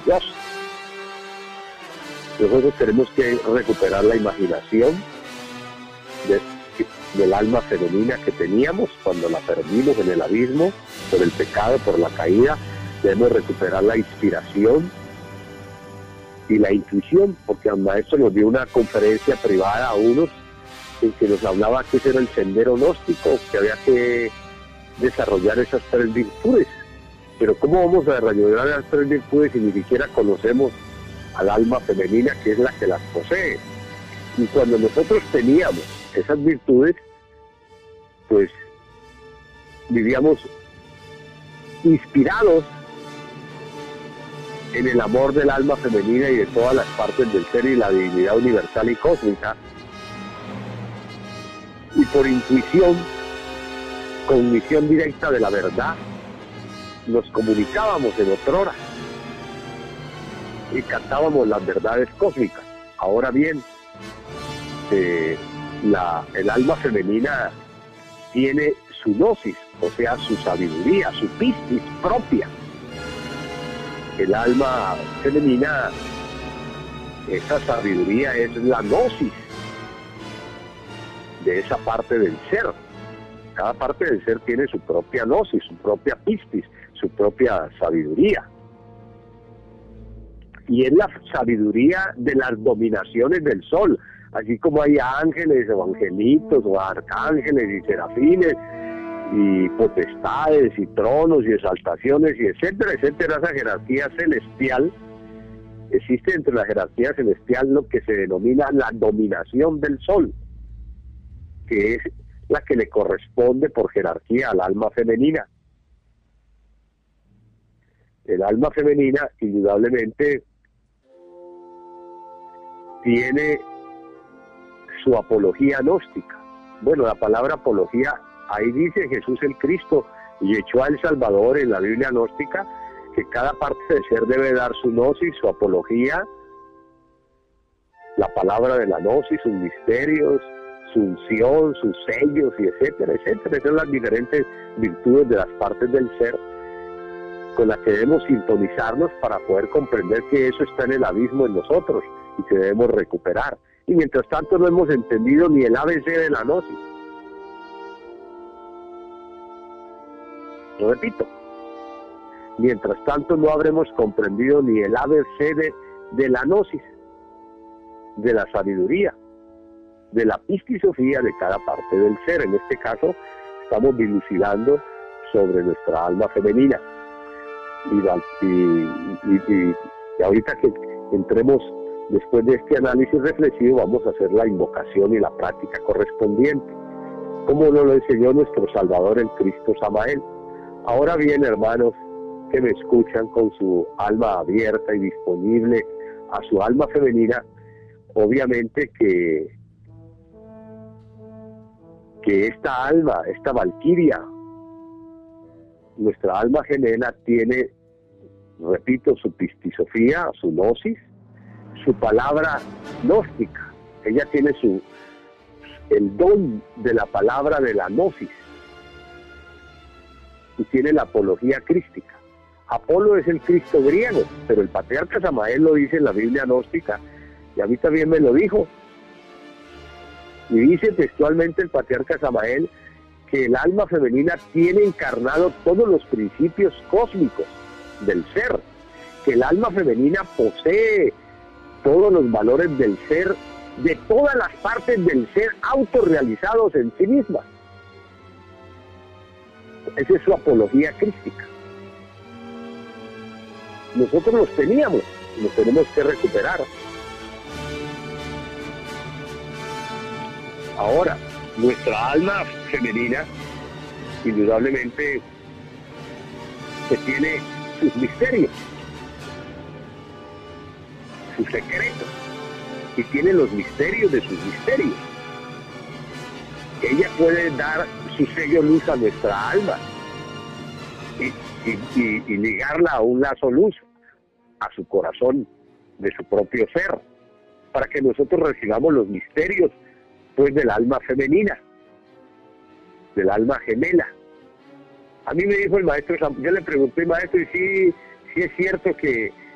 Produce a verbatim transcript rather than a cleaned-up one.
Dios. Nosotros tenemos que recuperar la imaginación de, del alma femenina que teníamos cuando la perdimos en el abismo, por el pecado, por la caída. Debemos recuperar la inspiración y la intuición, porque el maestro nos dio una conferencia privada a unos en que nos hablaba que ese era el sendero gnóstico, que había que desarrollar esas tres virtudes. Pero ¿cómo vamos a desarrollar esas tres virtudes si ni siquiera conocemos al alma femenina, que es la que las posee? Y cuando nosotros teníamos esas virtudes, pues vivíamos inspirados en el amor del alma femenina y de todas las partes del ser y la divinidad universal y cósmica, y por intuición, cognición directa de la verdad, nos comunicábamos en otrora y cantábamos las verdades cósmicas. Ahora bien, eh, la, el alma femenina tiene su gnosis, o sea, su sabiduría, su pistis propia. El alma femenina, esa sabiduría es la gnosis de esa parte del ser. Cada parte del ser tiene su propia gnosis, su propia pistis, su propia sabiduría. Y es la sabiduría de las dominaciones del sol, así como hay ángeles o angelitos o arcángeles y serafines y potestades y tronos y exaltaciones y etcétera, etcétera. Esa jerarquía celestial, existe entre la jerarquía celestial lo que se denomina la dominación del sol, que es la que le corresponde por jerarquía al alma femenina. El alma femenina indudablemente tiene su apología gnóstica. Bueno, la palabra apología, ahí dice Jesús el Cristo, y echó al Salvador en la Biblia gnóstica, que cada parte del ser debe dar su gnosis, su apología, la palabra de la gnosis, sus misterios, su unción, sus sellos, y etcétera, etcétera. Esas son las diferentes virtudes de las partes del ser con las que debemos sintonizarnos para poder comprender que eso está en el abismo en nosotros y que debemos recuperar. Y mientras tanto no hemos entendido ni el A B C de la gnosis. Lo repito, mientras tanto no habremos comprendido ni el A B C de, de la gnosis, de la sabiduría, de la pistisofía de cada parte del ser. En este caso estamos dilucidando sobre nuestra alma femenina. Y, y, y, y, y ahorita que entremos después de este análisis reflexivo, vamos a hacer la invocación y la práctica correspondiente, como nos lo enseñó nuestro Salvador el Cristo Samael. Ahora bien, hermanos que me escuchan con su alma abierta y disponible a su alma femenina, obviamente que que esta alma, esta valquiria, nuestra alma gemela, tiene, repito, su pistisofía, su gnosis, su palabra gnóstica. Ella tiene su el don de la palabra de la gnosis y tiene la apología crística. Apolo es el Cristo griego, pero el patriarca Samael lo dice en la Biblia gnóstica, y a mí también me lo dijo. Y dice textualmente el patriarca Samael que el alma femenina tiene encarnado todos los principios cósmicos del ser, que el alma femenina posee todos los valores del ser, de todas las partes del ser autorrealizados en sí mismas. Esa es su apología crística. Nosotros los teníamos, los tenemos que recuperar. Ahora, nuestra alma femenina, indudablemente, que tiene sus misterios, sus secretos, y tiene los misterios de sus misterios. Ella puede dar su sello luz a nuestra alma y, y, y, y ligarla a un lazo luz, a su corazón de su propio ser, para que nosotros recibamos los misterios pues del alma femenina, del alma gemela. A mí me dijo el maestro, yo le pregunté, maestro, ¿y si, si es cierto que,